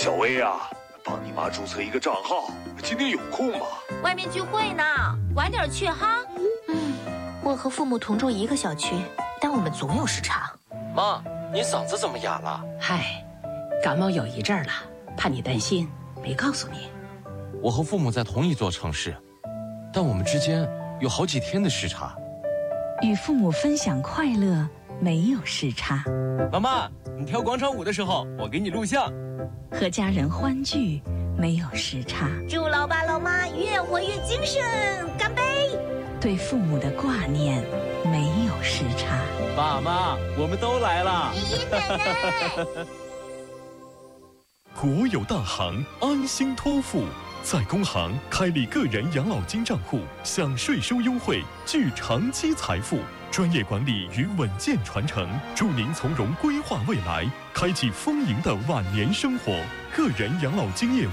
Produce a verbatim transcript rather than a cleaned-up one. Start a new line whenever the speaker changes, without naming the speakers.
小薇啊，帮你妈注册一个账号，今天有空吗？
外面聚会呢，晚点去哈。
嗯，我和父母同住一个小区，但我们总有时差。
妈，你嗓子怎么哑了？
嗨，感冒有一阵儿了，怕你担心，没告诉你。
我和父母在同一座城市，但我们之间有好几天的时差。
与父母分享快乐，没有时差。
妈妈，你跳广场舞的时候，我给你录像。
和家人欢聚，没有时差。
祝老爸老妈越活越精神，干杯！
对父母的挂念，没有时差。
爸妈，我们都来了。
爷爷奶奶。
国有大行安心托付，在工行开立个人养老金账户，享税收优惠，聚长期财富。专业管理与稳健传承，助您从容规划未来，开启丰盈的晚年生活。个人养老金业务